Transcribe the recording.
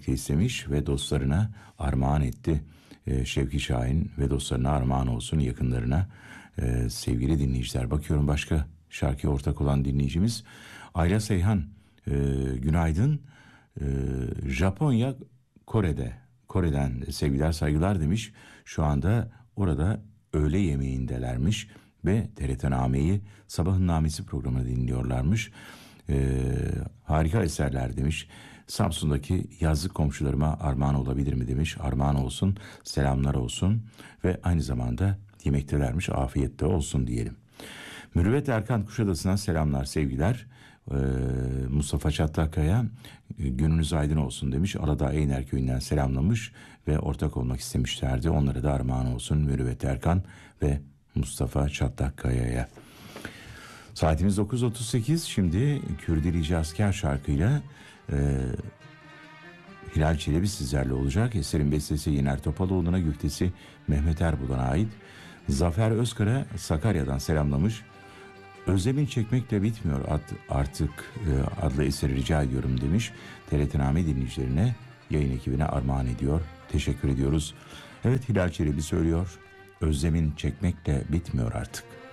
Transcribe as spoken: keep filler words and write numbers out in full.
birlikte istemiş ve dostlarına armağan etti. Ee, Şevki Şahin ve dostlarına armağan olsun, yakınlarına. Ee, sevgili dinleyiciler, bakıyorum başka şarkıya ortak olan dinleyicimiz Ayla Seyhan. Ee, günaydın. Ee, Japonya Kore'de. Kore'den sevgiler saygılar demiş. Şu anda orada öğle yemeğindelermiş ve T R T Name'yi Sabahın Namesi programını dinliyorlarmış. Ee, harika eserler demiş. Samsun'daki yazlık komşularıma armağan olabilir mi demiş. Armağan olsun, selamlar olsun ve aynı zamanda yemektelermiş, afiyette olsun diyelim. Mürüvvet Erkan Kuşadası'na selamlar, sevgiler. Ee, Mustafa Çatlakaya gününüz aydın olsun demiş. Aladağ Eyner Köyü'nden selamlamış ve ortak olmak istemişlerdi. Onlara da armağan olsun Mürüvvet Erkan ve Mustafa Çatlakaya'ya. Saatimiz dokuz otuz sekiz. Şimdi Kürdilici Asker şarkıyla e, Hilal Çelebi sizlerle olacak. Eserin bestesi Yener Topaloğlu'na, güftesi Mehmet Erbulan'a ait. Zafer Özkara Sakarya'dan selamlamış. Özlemin çekmekle bitmiyor artık e, adlı eseri rica ediyorum demiş. T R T Name dinleyicilerine, yayın ekibine armağan ediyor. Teşekkür ediyoruz. Evet, Hilal Çelebi söylüyor. Özlemin çekmekle bitmiyor artık.